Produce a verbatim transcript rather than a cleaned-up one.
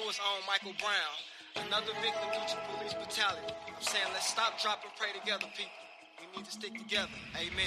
know it's on Michael Brown. Another victim due to police brutality. I'm saying let's stop, drop, and pray together, people. We need to stick together. Amen.